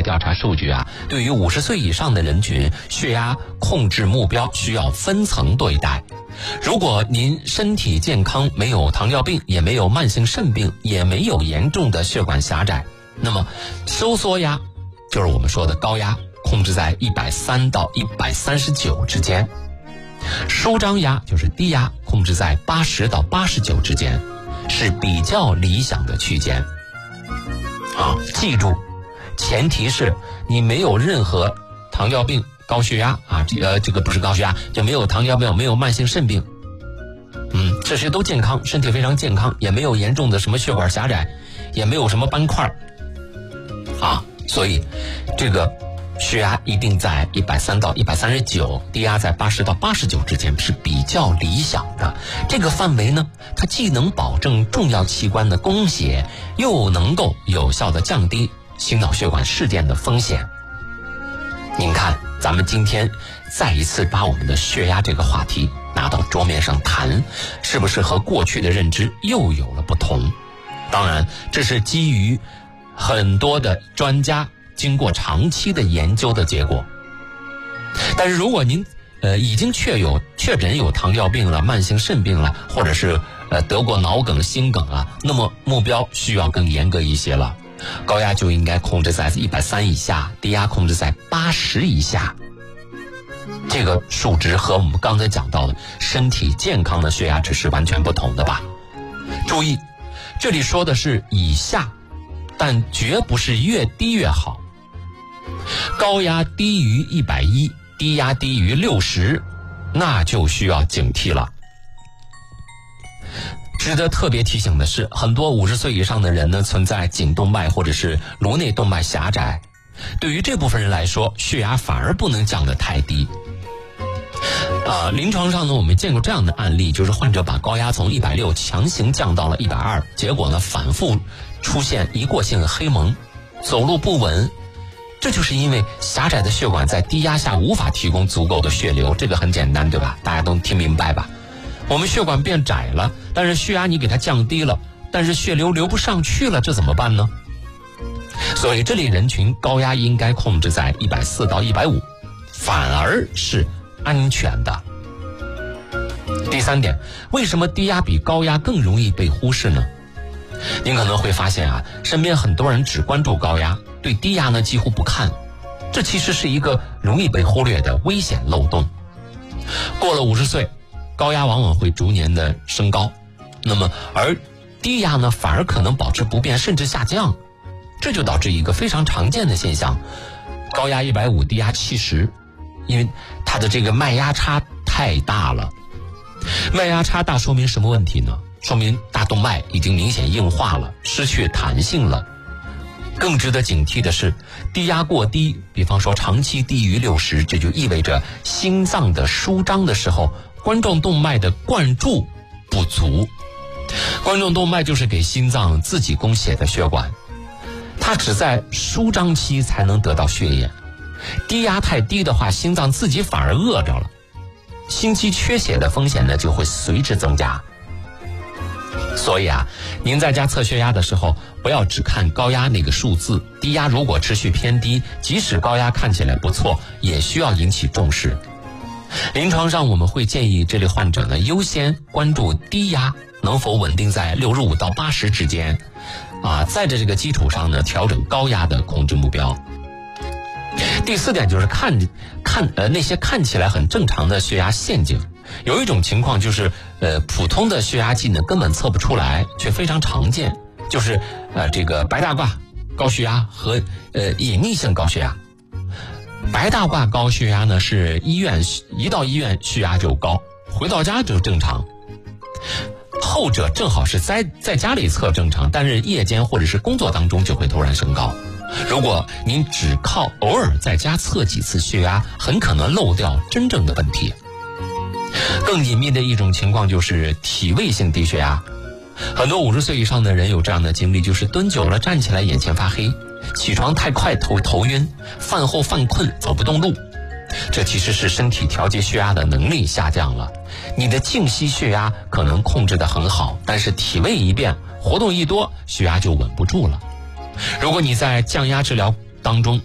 调查数据啊，对于50岁以上的人群，血压控制目标需要分层对待。如果您身体健康，没有糖尿病，也没有慢性肾病，也没有严重的血管狭窄，那么收缩压就是我们说的高压，控制在130到139之间；舒张压就是低压，控制在80到89之间，是比较理想的区间。记住，前提是你没有任何糖尿病、高血压啊，这个不是高血压，就没有糖尿病，没有慢性肾病，这些都健康，身体非常健康，也没有严重的什么血管狭窄，也没有什么斑块所以这个血压一定在130到139，低压在80到89之间是比较理想的。这个范围呢，它既能保证重要器官的供血，又能够有效的降低心脑血管事件的风险。您看，咱们今天再一次把我们的血压这个话题拿到桌面上谈，是不是和过去的认知又有了不同？当然，这是基于很多的专家经过长期的研究的结果。但是如果您已经确诊有糖尿病了、慢性肾病了，或者是得过脑梗、心梗啊，那么目标需要更严格一些了。高压就应该控制在130以下，低压控制在80以下。这个数值和我们刚才讲到的身体健康的血压值是完全不同的吧？注意，这里说的是以下，但绝不是越低越好。高压低于110，低压低于60，那就需要警惕了。值得特别提醒的是，很多50岁以上的人呢，存在颈动脉或者是颅内动脉狭窄。对于这部分人来说，血压反而不能降得太低。临床上呢，我们见过这样的案例，就是患者把高压从160强行降到了120，结果呢，反复出现一过性黑蒙，走路不稳。这就是因为狭窄的血管在低压下无法提供足够的血流，这个很简单，对吧？大家都听明白吧？我们血管变窄了，但是血压你给它降低了，但是血流流不上去了，这怎么办呢？所以这类人群高压应该控制在140到150，反而是安全的。第三点，为什么低压比高压更容易被忽视呢？您可能会发现身边很多人只关注高压，对低压呢几乎不看，这其实是一个容易被忽略的危险漏洞。过了50岁，高压往往会逐年的升高，那么而低压呢反而可能保持不变甚至下降，这就导致一个非常常见的现象，高压150，低压70，因为它的这个脉压差太大了。脉压差大说明什么问题呢？说明大动脉已经明显硬化了，失去弹性了。更值得警惕的是，低压过低，比方说长期低于60，这就意味着心脏的舒张的时候，冠状动脉的灌注不足。冠状动脉就是给心脏自己供血的血管，它只在舒张期才能得到血液。低压太低的话，心脏自己反而饿着了，心肌缺血的风险呢就会随之增加。所以您在家测血压的时候，不要只看高压那个数字，低压如果持续偏低，即使高压看起来不错，也需要引起重视。临床上我们会建议这类患者呢优先关注低压能否稳定在65到80之间，在这个基础上呢调整高压的控制目标。第四点就是看那些看起来很正常的血压陷阱。有一种情况就是普通的血压计呢根本测不出来，却非常常见，就是这个白大褂高血压和隐匿性高血压。白大褂高血压呢是一到医院血压就高，回到家就正常。后者正好是在家里测正常，但是夜间或者是工作当中就会突然升高。如果您只靠偶尔在家测几次血压，很可能漏掉真正的问题。更隐秘的一种情况就是体位性低血压，很多50岁以上的人有这样的经历，就是蹲久了站起来眼前发黑，起床太快头晕，饭后犯困走不动路，这其实是身体调节血压的能力下降了。你的静息血压可能控制得很好，但是体位一变，活动一多，血压就稳不住了。如果你在降压治疗当中